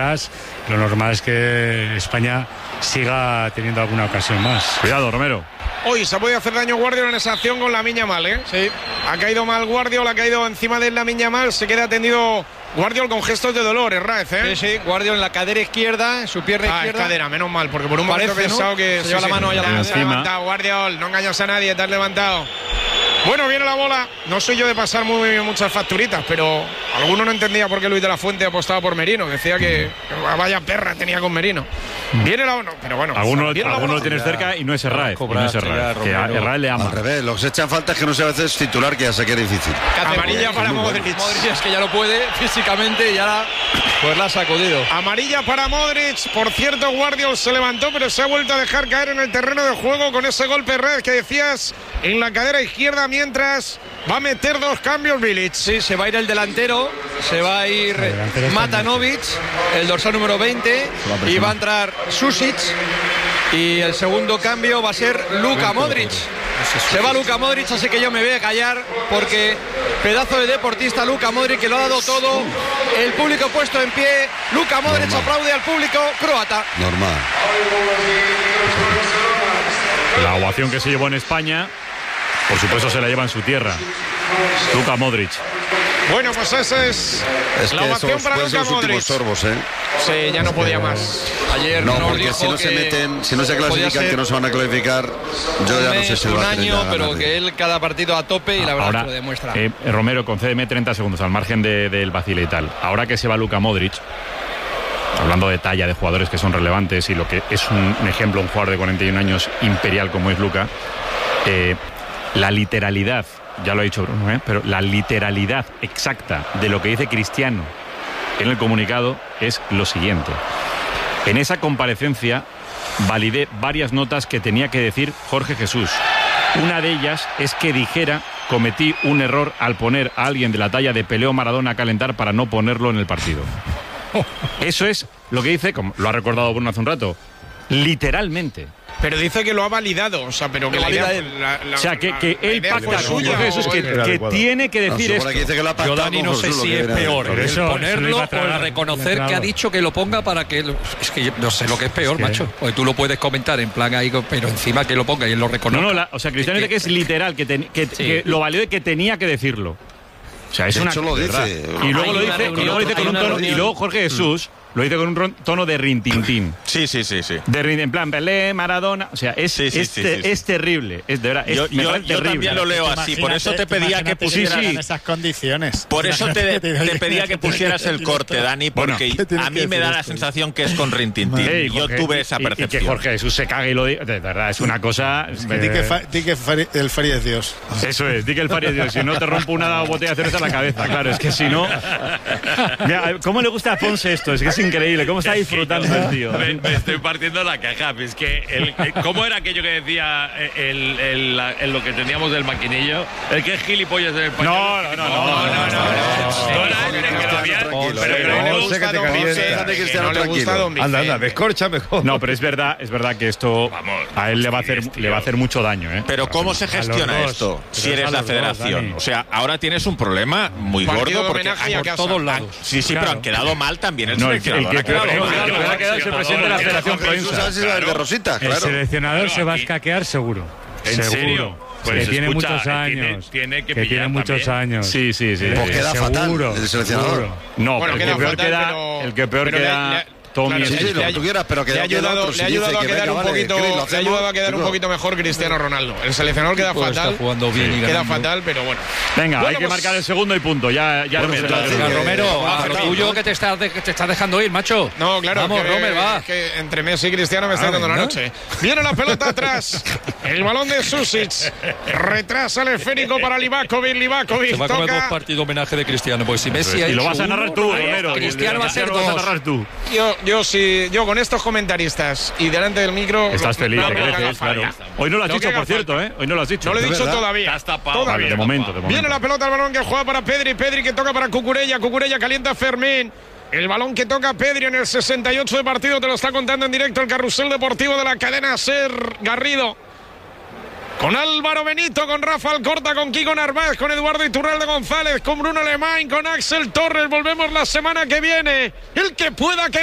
atrás, lo normal es que España siga teniendo alguna ocasión más. Cuidado, Romero. Hoy se ha podido hacer daño Guardiola en esa acción con Lamine Yamal, ¿eh? Sí. Ha caído mal Guardiola, ha caído encima de Lamine Yamal, se queda atendido Guardiola con gestos de dolor, Herráez, ¿eh? Sí, Guardiola en la cadera izquierda, en su pierna izquierda. Es cadera, menos mal, porque por un momento he Parece, pensado ¿no? que se lleva la mano allá te has encima. levantado, Guardiola, no engañas a nadie, te has levantado. Bueno, viene la bola. No soy yo de pasar muchas facturitas, pero alguno no entendía por qué Luis de la Fuente apostaba por Merino. Decía que vaya perra tenía con Merino. Viene la bola, pero bueno. Alguno lo tienes cerca y no es Herráez. Que a Herráez le ama. Al revés, lo que se echan falta es que no sea a veces titular, que ya sé que es difícil. Amarilla para Modric. Modric es que ya no puede físicamente y ahora pues la ha sacudido. Amarilla para Modric. Por cierto, Guardiola se levantó, pero se ha vuelto a dejar caer en el terreno de juego con ese golpe red que decías en la cadera izquierda, mientras va a meter 2 cambios Bilic. Sí, se va a ir el delantero, se va a ir Matanovic, el dorsal número 20, y va a entrar Susic, y el segundo cambio va a ser Luka Modric. Se va Luka Modric, así que yo me voy a callar, porque pedazo de deportista Luka Modric, que lo ha dado todo. El público puesto en pie. Luka Modric aplaude al público croata. Normal. La ovación que se llevó en España, por supuesto, se la lleva en su tierra. Luka Modric. Bueno, pues esa es la ovación para Luka los Modric. últimos sorbos, ¿eh? Sí, ya no podía más. Ayer No, nos porque dijo si no se que meten, si no se clasifican, que no se van a clasificar, yo ya no sé si lo un va a tener año, ya pero ganas. que él cada partido a tope, y la verdad Ahora, que lo demuestra. Romero, concédeme 30 segundos al margen del vacile y tal. Ahora que se va Luka Modric, hablando de talla de jugadores que son relevantes y lo que es un ejemplo, un jugador de 41 años imperial como es Luka, la literalidad, ya lo ha dicho Bruno, pero la literalidad exacta de lo que dice Cristiano en el comunicado es lo siguiente. En esa comparecencia validé varias notas que tenía que decir Jorge Jesús. Una de ellas es que dijera: cometí un error al poner a alguien de la talla de Pelé o Maradona a calentar para no ponerlo en el partido. Eso es lo que dice, como lo ha recordado Bruno hace un rato, literalmente. Pero dice que lo ha validado, o sea, pero que valida la él. O sea, que él idea pacta fue con suya, Jorge Jesús, que tiene que decir No, esto. aquí dice que lo ha pactado Yo, Dani, con no sé Jesús, si lo que es viene peor antes. el Eso lo ponerlo iba a o tragar, el reconocer el que ha entrenador. dicho que lo ponga para que... Es que yo no sé lo que es peor, macho. Porque tú lo puedes comentar en plan ahí, pero encima que lo ponga y él lo reconozca. O sea, Cristiano dice que es literal, que lo validó y que tenía que decirlo. O sea, es De una hecho, lo verdad. dice. Y luego Hay lo una dice, reunión, y luego lo dice hay con un una tono, reunión. y luego Jorge Jesús lo dice con un tono de rintintín. Sí. En plan, Pelé, Maradona. O sea, es terrible. Es de verdad. Yo Me parece terrible. también lo leo así. Por eso te pedía que pusieras. Sí. En esas condiciones. Por eso te pedía que pusieras el corte, Dani, porque a mí me da la sensación que es con rintintín. Ey, Yo Jorge, tuve esa y que percepción. Jorge Jesús se cague y lo diga. De verdad, es una cosa. Di que el Fari es Dios. Eso es, di que el Fari es Dios. Si no te rompo una botella de cerveza en la cabeza, claro, es que si no. Mira, ¿cómo le gusta a Ponce esto? Es que es increíble, cómo está disfrutando el tío. Me estoy partiendo la caja. Es que ¿cómo era aquello que decía lo que teníamos del maquinillo? El que es gilipollas del español. No. No era ese que lo había. Tranquilo, Pero que no le no sé que gusta te Don calienta. Vicente, Déjate, que Cristiano, no le gusta tranquilo. Don Vicente. Anda, descorcha mejor. No, pero es verdad que esto a él le va a hacer mucho daño, ¿eh? Pero ¿cómo se gestiona dos. esto Pero si es eres a la los dos, federación? Dani. O sea, ahora tienes un problema muy Partido gordo de porque homenaje y a casa. todos lados. Sí, pero han quedado mal también el No, el seleccionador. que ha quedado peor mal. ha quedado es el presidente de la Federación Jesús, Provenza. ¿sabes si es el de Rosita? El Claro. seleccionador se va a aquí- escaquear seguro. ¿En Seguro. serio? Pues que tiene escucha, muchos años. tiene que tiene pillar muchos también. años. Sí. Pues queda fatal el seleccionador. seguro. No, Bueno, pero queda el que peor pero queda Tommy. claro, Sí, sí, lo que tú quieras, pero que le ha ayudado a quedar un poquito, le ha ayudado a quedar un poquito mejor Cristiano Ronaldo. El seleccionador queda Pues fatal. está jugando bien y Queda ganando. fatal, pero bueno. Venga, Bueno, hay que pues- marcar el segundo y punto. Ya Bueno, no se entonces, trata de- que- Romero, va a lo fatal, tuyo ¿no? que te estás dejando ir, macho. No, claro, Vamos, que, Romer, va. es que entre Messi y Cristiano me está dando la venga. noche. Viene la pelota atrás. El balón de Susic. Retrasa el esférico para Livakovic. Se va a comer dos Toca. partidos homenaje de Cristiano. Pues si Messi ha Y lo hecho vas a narrar uno, tú, Romero. Cristiano va a ser Lo vas a dos. narrar tú. Yo con estos comentaristas y delante del micro. Estás feliz, no te me haga creces, falta. claro. Hoy no lo has No dicho, que por haga cierto, ¿eh? Hoy no lo has dicho. No lo he Es dicho verdad. todavía. Estás tapado. Todavía. De momento. Viene la pelota al balón que juega para Pedri que toca para Cucurella calienta a Fermín. El balón que toca Pedri en el 68 de partido, te lo está contando en directo el carrusel deportivo de la cadena SER Garrido. Con Álvaro Benito, con Rafa Alcorta, con Kiko Narváez, con Eduardo Iturralde González, con Bruno Alemán, con Axel Torres. Volvemos la semana que viene. El que pueda que